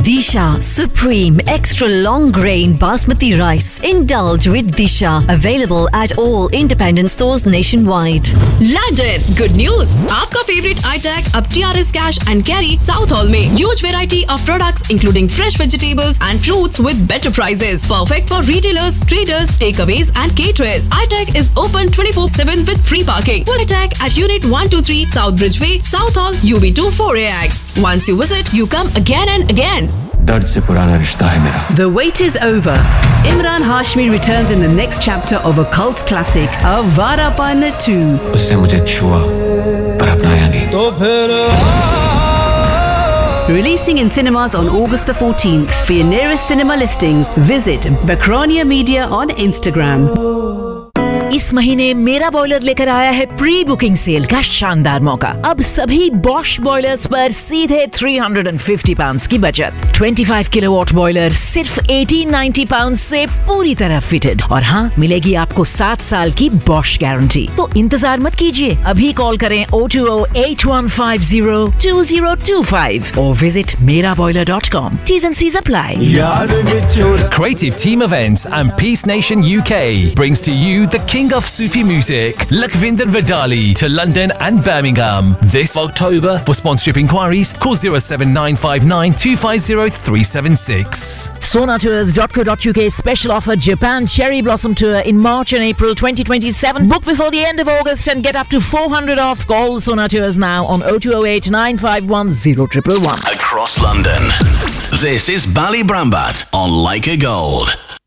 Disha Supreme Extra Long Grain Basmati Rice. Indulge with Disha. Available at all independent stores nationwide. London, good news! आपका favorite iTag अब TRS Cash and Carry South Hall में huge variety of products including fresh vegetables and fruits with better prices. Perfect for retailers, traders, takeaways and caterers. iTag is open 24/7 with free parking. Full iTag at Unit 123 South Bridgeway, South Hall, UB2 4AX. Once you visit, you come again and again. दर्द से पुराना रिश्ता है मेरा. The wait is over. Imran Hashmi returns in the next chapter of a cult classic, Avarapan 2. उसने मुझे छुआ पर अपनाया नहीं. तो फिर Releasing in cinemas on August the 14th. For your nearest cinema listings, visit Bakronia Media on Instagram. इस महीने मेरा बॉयलर लेकर आया है प्री बुकिंग सेल का शानदार मौका। अब सभी बॉश बॉयलर्स पर सीधे £350 की बचत। 25 किलोवाट बॉयलर सिर्फ £1890 से पूरी तरह फिटेड। और हाँ, मिलेगी आपको 7 साल की बॉश गारंटी। तो इंतजार मत कीजिए, अभी कॉल करें 02081502025 और visit meraboiler.com. T's and C's apply. Creative Team Events and Peace Nation UK brings to you the King of Sufi music, Lakhvinder Vidali, to London and Birmingham this October. For sponsorship inquiries, call 07959 250 376. Sonatours.co.uk special offer Japan Cherry Blossom Tour in March and April 2027. Book before the end of August and get up to 400 off. Call Sonatours now on 0208 951 0111. Across London, this is Ballybrambat on Leica Gold.